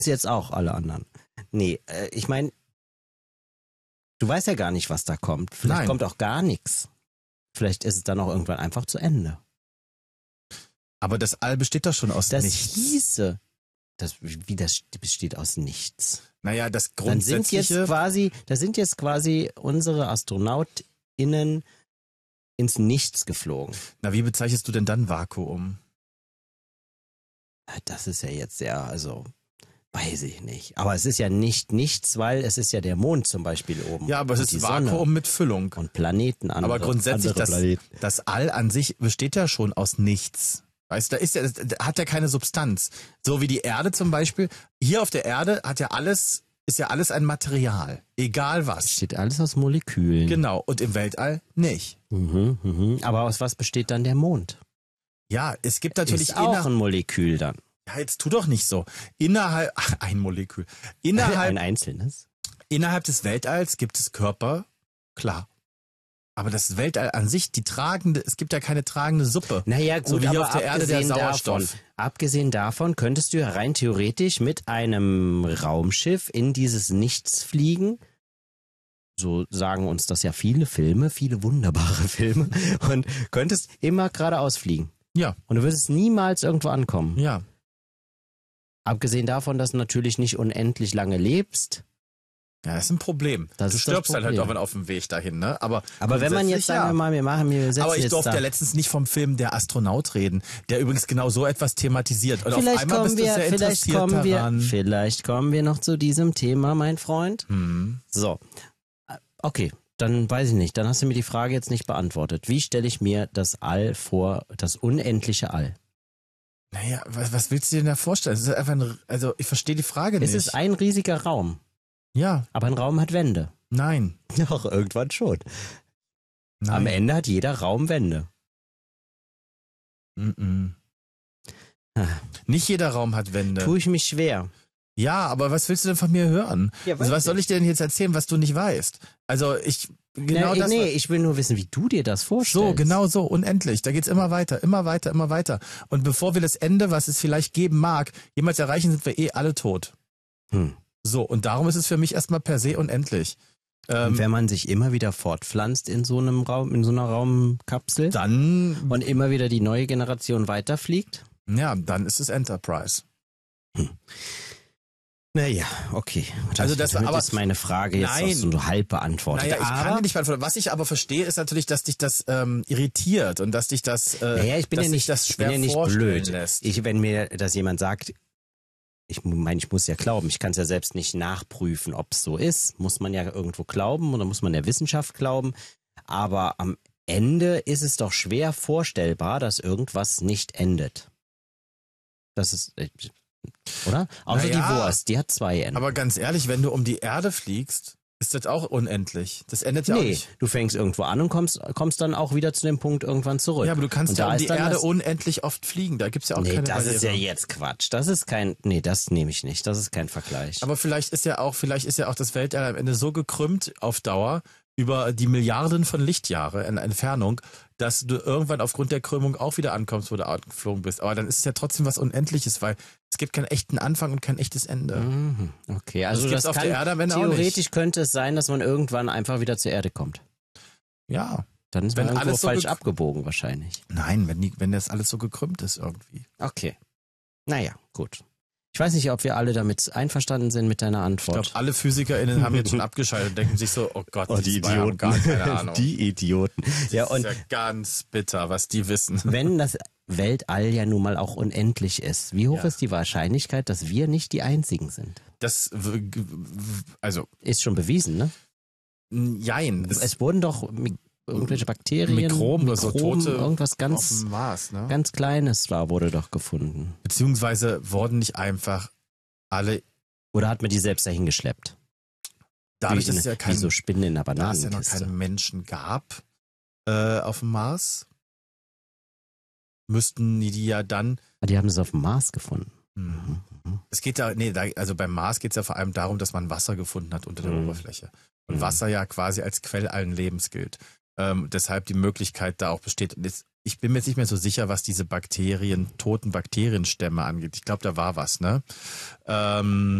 jetzt auch alle anderen. Nee, ich meine, du weißt ja gar nicht, was da kommt. Vielleicht kommt auch gar nichts. Vielleicht ist es dann auch irgendwann einfach zu Ende. Aber das All besteht doch schon aus Das nichts. hieße, das besteht aus nichts. Naja, das Dann Grundsätzliche... da sind jetzt quasi unsere AstronautInnen ins Nichts geflogen. Na, wie bezeichnest du denn dann Vakuum? Das ist ja jetzt sehr, also, weiß ich nicht. Aber es ist ja nicht nichts, weil es ist ja der Mond zum Beispiel oben. Ja, aber es und ist Vakuum Sonne mit Füllung. und Planeten. Aber grundsätzlich, andere Planeten. das All an sich besteht ja schon aus nichts. Weißt du, da hat ja keine Substanz. So wie die Erde zum Beispiel. Hier auf der Erde ist ja alles ein Material. Egal was. Besteht alles aus Molekülen. Genau. Und im Weltall nicht. Aber aus was besteht dann der Mond? Ja, es gibt natürlich ist auch ein Molekül dann. Ja, jetzt tu doch nicht so. Ein Molekül. Ein einzelnes. Innerhalb des Weltalls gibt es Körper, klar. Aber das Weltall an sich, es gibt ja keine tragende Suppe. Naja, gut, so wie hier aber auf der Erde der Sauerstoff. Abgesehen davon könntest du ja rein theoretisch mit einem Raumschiff in dieses Nichts fliegen. So sagen uns das ja viele Filme, viele wunderbare Filme. Und könntest immer geradeaus fliegen. Ja. Und du würdest niemals irgendwo ankommen. Ja. Abgesehen davon, dass du natürlich nicht unendlich lange lebst. Ja, das ist ein Problem. Du stirbst dann halt irgendwann auf dem Weg dahin, ne? Aber wenn man jetzt, sagen wir mal, wir setzen aber ich jetzt durfte da. ja letztens nicht vom Film Der Astronaut reden, der übrigens genau so etwas thematisiert. Und Vielleicht auf einmal bist du sehr interessiert daran. Vielleicht kommen wir noch zu diesem Thema, mein Freund. So, okay, dann weiß ich nicht. Dann hast du mir die Frage jetzt nicht beantwortet. Wie stelle ich mir das All vor, das unendliche All? Naja, was willst du dir denn da vorstellen? Es ist einfach also ich verstehe die Frage nicht. Es ist ein riesiger Raum. Ja. Aber ein Raum hat Wände. Nein. Doch, irgendwann schon. Nein. Am Ende hat jeder Raum Wände. Nicht jeder Raum hat Wände. Tue ich mich schwer. Ja, aber was willst du denn von mir hören? Ja, also was soll ich dir denn jetzt erzählen, was du nicht weißt? Also ich will nur wissen, wie du dir das vorstellst. So, genau so, unendlich. Da geht's immer weiter, immer weiter, immer weiter. Und bevor wir das Ende, was es vielleicht geben mag, jemals erreichen, sind wir eh alle tot. So, und darum ist es für mich erstmal per se unendlich. Und wenn man sich immer wieder fortpflanzt in so einem Raum, in so einer Raumkapsel, dann und immer wieder die neue Generation weiterfliegt? Ja, dann ist es Enterprise. Naja, okay. Also das ist meine Frage jetzt auch so halb beantwortet. Naja, ich kann dir nicht beantworten. Was ich aber verstehe, ist natürlich, dass dich das irritiert und dass dich das, ich bin ja nicht blöd. Lässt. Wenn mir das jemand sagt, ich muss ja glauben, ich kann es ja selbst nicht nachprüfen, ob es so ist. Muss man ja irgendwo glauben oder muss man der Wissenschaft glauben. Aber am Ende ist es doch schwer vorstellbar, dass irgendwas nicht endet. Das ist, oder? Außer die Wurst, die hat 2 Enden. Aber ganz ehrlich, wenn du um die Erde fliegst, ist das auch unendlich. Das endet ja auch nicht. Du fängst irgendwo an und kommst dann auch wieder zu dem Punkt irgendwann zurück. Ja, aber du kannst ja um die Erde unendlich oft fliegen. Da gibt's ja auch keine das Barriere. ist ja jetzt Quatsch. Das nehme ich nicht. Das ist kein Vergleich. Aber vielleicht ist ja auch das Weltall am Ende so gekrümmt auf Dauer über die Milliarden von Lichtjahre in Entfernung, dass du irgendwann aufgrund der Krümmung auch wieder ankommst, wo du geflogen bist. Aber dann ist es ja trotzdem was Unendliches, weil es gibt keinen echten Anfang und kein echtes Ende. Okay, also das auf der Erde am Ende theoretisch könnte es sein, dass man irgendwann einfach wieder zur Erde kommt. Ja. Dann ist man irgendwo falsch abgebogen wahrscheinlich. Nein, wenn das alles so gekrümmt ist irgendwie. Okay. Naja, gut. Ich weiß nicht, ob wir alle damit einverstanden sind mit deiner Antwort. Ich glaube, alle PhysikerInnen haben jetzt schon abgeschaltet und denken sich so, oh Gott, die Idioten. Gar keine Ahnung. Die Idioten. Das ist ja ganz bitter, was die wissen. Wenn das Weltall ja nun mal auch unendlich ist, wie hoch ist die Wahrscheinlichkeit, dass wir nicht die Einzigen sind? Das, ist schon bewiesen, ne? Jein. Es wurden doch irgendwelche Bakterien, Mikroben so Tote irgendwas auf dem Mars, ne? Ganz Kleines wurde doch gefunden. Beziehungsweise wurden nicht einfach alle... Oder hat man die selbst dahin geschleppt? Dadurch, dass es ja wie so Spinnen in der Bananenkiste. Da es ja noch keine Menschen gab auf dem Mars, müssten die ja dann... Die haben es auf dem Mars gefunden. Es geht also beim Mars geht es ja vor allem darum, dass man Wasser gefunden hat unter der Oberfläche. Und Wasser ja quasi als Quell allen Lebens gilt. Deshalb die Möglichkeit da auch besteht. Und jetzt ich bin mir jetzt nicht mehr so sicher, was diese toten Bakterienstämme angeht. Ich glaube, da war was, ne?